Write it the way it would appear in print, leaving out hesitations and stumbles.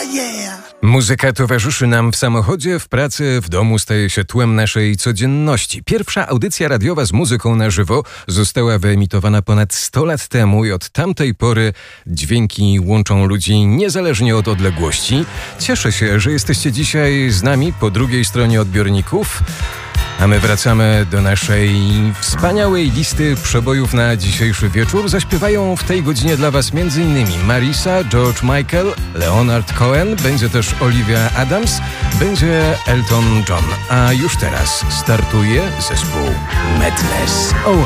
Muzyka towarzyszy nam w samochodzie, w pracy, w domu, staje się tłem naszej codzienności. Pierwsza audycja radiowa z muzyką na żywo została wyemitowana ponad 100 lat temu i od tamtej pory dźwięki łączą ludzi niezależnie od odległości. Cieszę się, że jesteście dzisiaj z nami po drugiej stronie odbiorników. A my wracamy do naszej wspaniałej listy przebojów na dzisiejszy wieczór. Zaśpiewają w tej godzinie dla Was m.in. Marisa, George Michael, Leonard Cohen, będzie też Olivia Adams, będzie Elton John. A już teraz startuje zespół Madness. Oh